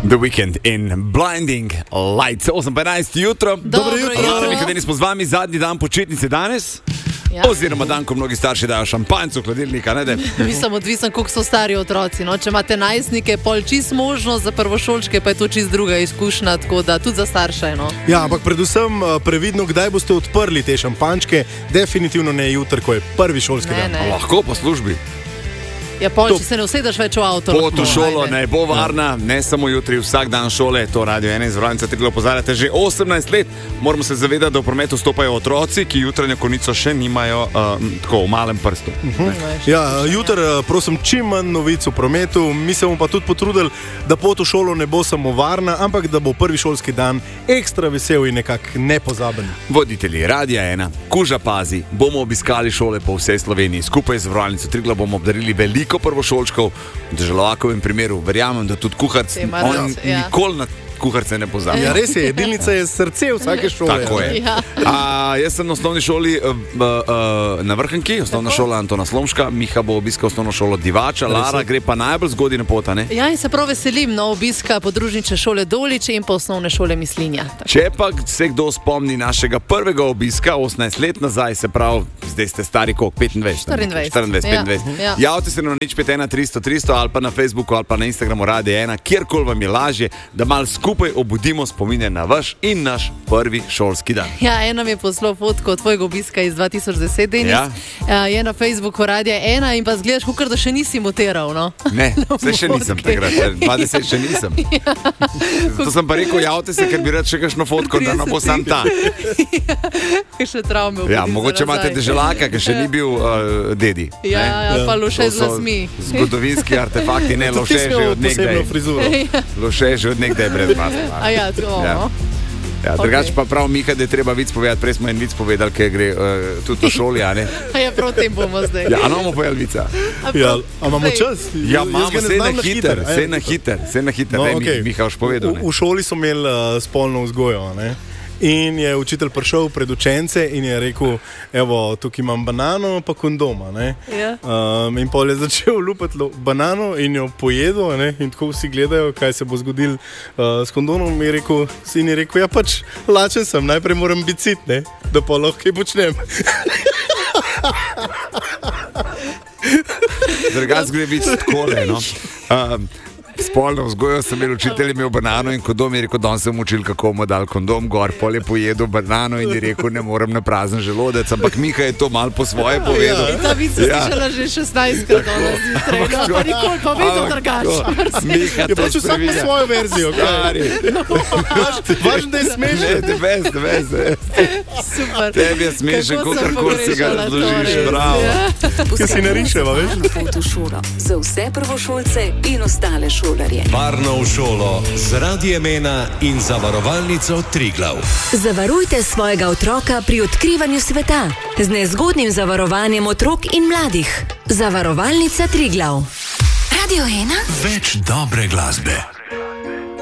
The Weekend in Blinding Lights. 8:15 jutro. Dobro jutro. Nekateri smo z vami, zadnji dan počitnice danes. Ja. Oziroma dan, ko mnogi starši dajo šampanjco v hladilnika, ne? Mislim, odvisen, koliko so stari otroci. No? Če imate najstnike, pol čist možnost, za prvošolčke pa je to čist druga izkušnja, tako da tudi za starše. No? Ja, ampak predvsem previdno, kdaj boste odprli te šampančke, definitivno ne jutri, ko je prvi šolski dan. Ne. Lahko po službi. Ja, pol, če se ne usedeš več v avto. Pot v šolo ne bo varna, ne samo jutri, vsak dan šole. To Radio 1 iz Vranca Triglav opozarjate že 18 let. Moramo se zavedati, da v prometu stopajo otroci, ki jutranjo konico še nimajo tako v malem prstu. Ja, jutri prosim čim manj novic v prometu. Mi se bomo pa tudi potrudili, da pot v šolo ne bo samo varna, ampak da bo prvi šolski dan ekstra vesel in nekako nepozaben. Voditelji Radia 1, Kuža pazi, bomo obiskali šole po vsej Sloveniji. Skupaj z Vranco Triglav bomo obdarili veliko prvošolčkov. V Deželovakovem primeru verjamem, da tudi kuharc nikoli na kuharce ne pozabi. Ja, res je, jedilnica je srce vsake šole. Tako je. Ja. Jaz sem na osnovni šoli na Vrhnki, osnovna šola Antona Slomška, Miha bo obiskal osnovno šolo Divača, Lara gre pa najbolj zgodaj na pota, ne? Ja, in se prav veselim obiska podružnične šole Doliče in pa osnovne šole Mislinja. Če pa se kdo spomni našega prvega obiska 18 let nazaj, se pravi, zdaj ste stari koliko? 25? 24, 25. Ja. Javite se na 051 300 300 ali pa na Facebooku ali pa na Instagramu Radio 1, kjerkoli vam je lažje, da malo skupaj obudimo spomine na vaš in naš prvi šolski dan. Ja, ena mi je poslal fotko tvojega obiska iz 2010, Denis. Ja. Je na Facebooku Radia 1 in pa zgledaš, kot da še nisi moteral, no? Ne, še nisem takrat, 20 še nisem. Ja. To sem pa rekel, javite se, ker bi rad še kakšno fotko, da ne bo sam ta. Še travme. Ja, mogoče imate deželaka, ki še ni bil dedi. Ja, pa loše z lasmi. Zgodovinski artefakti, ne loše že od nekdaj. Loše že od nekdaj brez masla. A ja, to. Ja, drugače pa prav Miha, da je treba vic povedati, prej smo en vic povedali, ker gre tudi v šoli, a ne? A ja, prav tem bomo zdaj. Ja, a ne bomo povedali vica? Ja, a imamo čas? Ja, imamo, vse na hiter, No, ne, okay. Miha už povedal, ne? V šoli so imeli spolno vzgojo, ne? In je učitelj prišel pred učence in je rekel, evo, tukaj imam banano pa kondoma, ne? Ja. In pol je začel lupati banano in jo pojedel, ne? In tako vsi gledajo, kaj se bo zgodilo s kondomom. Sin je rekel, ja pač, lačen sem, najprej moram biti sit, ne? Da pa lahko kaj počnem. Drugače gre biti takole, no. Spolno vzgojo sem imel, učitelj je imel banano in kondom, je rekel, da sem učil, kako mu dal kondom gor, pol je pojedel banano in je rekel, ne morem na prazen želodec, ampak Miha je to malo po svoje povedal. In ta vic je slišala že 16-krat danes zjutraj, no, pa nikoli pa vedno drugače. Miha, Je pač vsak ima svojo verzijo, kaj? Važno, da je smešen. The best. Super. Tebi je smešen, kakorkoli si ga razložiš, bravo. Kaj si nariševa, veš? Na pot v šolo za vse prvošolce in ostale šolarje. Varno v šolo z Radiem 1 in zavarovalnico Triglav. Zavarujte svojega otroka pri odkrivanju sveta z nezgodnim zavarovanjem otrok in mladih. Zavarovalnica Triglav. Radio 1. Več dobre glasbe.